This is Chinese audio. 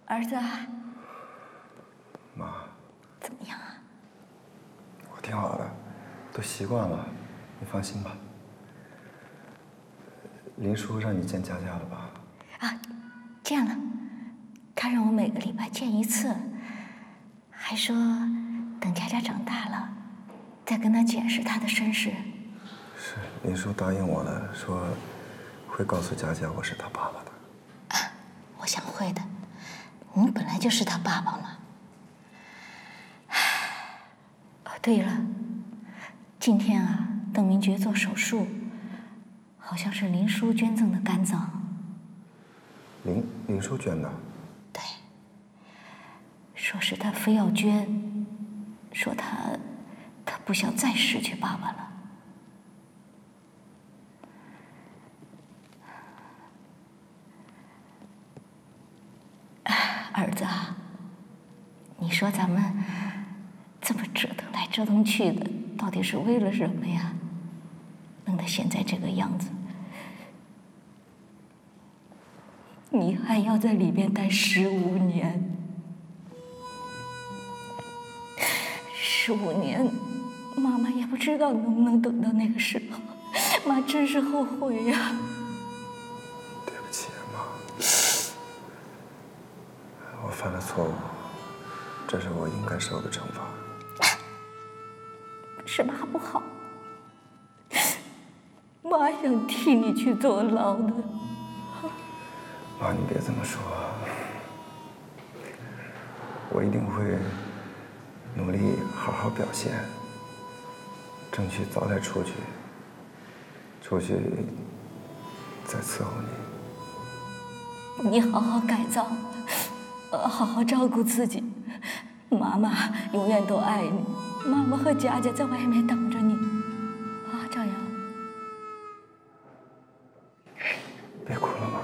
儿子啊， 妈， 怎么样啊？ 我挺好的，都习惯了，你放心吧。林叔让你见佳佳了吧？ 啊，见了，他让我每个礼拜见一次，还说等佳佳长大了，再跟他解释他的身世。 是，林叔答应我了，说会告诉佳佳我是他爸爸的。 啊，我想会的，你本来就是他爸爸嘛。哦，对了，今天啊，邓明觉做手术，好像是林叔捐赠的肝脏。 林叔捐的？ 对，说是他非要捐，说他不想再失去爸爸了。儿子啊，你说咱们这么折腾来折腾去的，到底是为了什么呀？弄得现在这个样子，你还要在里边待15年，15年，妈妈也不知道能不能等到那个时候，妈真是后悔呀。 对不起，妈，我犯了错误，这是我应该受的惩罚。 是妈不好，妈想替你去坐牢的。 妈，你别这么说，我一定会努力好好表现，争取早点出去再伺候你。 你好好改造，好好照顾自己，妈妈永远都爱你。妈妈和佳佳在外面等着